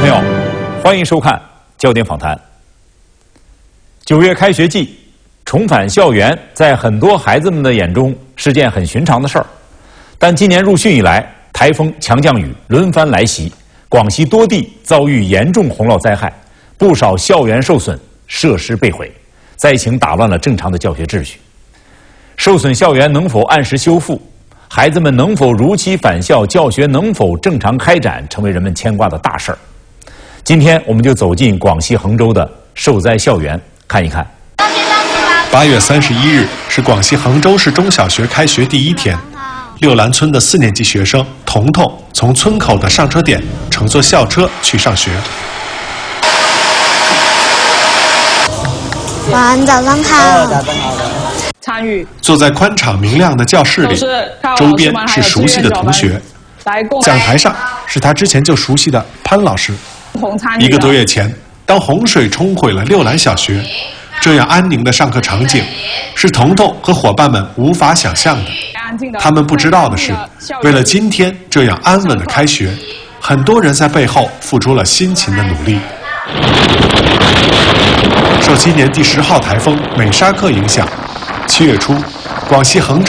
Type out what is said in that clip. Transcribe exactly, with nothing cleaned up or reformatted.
朋友，欢迎收看焦点访谈。九月开学季，重返校园在很多孩子们的眼中是件很寻常的事儿，但今年入汛以来，台风、强降雨轮番来袭，广西多地遭遇严重洪涝灾害，不少校园受损，设施被毁，灾情打乱了正常的教学秩序。受损校园能否按时修复？孩子们能否如期返校？教学能否正常开展？成为人们牵挂的大事儿。今天，我们就走进广西衡州的受灾校园，看一看。 八月三十一日是广西衡州市中小学开学第一天，六兰村的四年级学生彤彤从村口的上车点乘坐校车去上学。 哇，你早上好。 参与坐在宽敞明亮的教室里，周边是熟悉的同学，讲台上是他之前就熟悉的潘老师。一个多月前，当洪水冲毁了六兰小学，这样安宁的上课场景，是彤彤和伙伴们无法想象的。他们不知道的是，为了今天这样安稳的开学，很多人在背后付出了辛勤的努力。受今年第十号台风美沙克影响，七月初，广西衡州